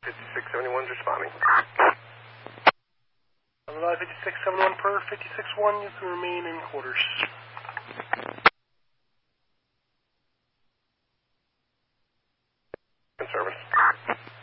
5671's responding. Live 5671 per 561, you can remain in quarters. Service.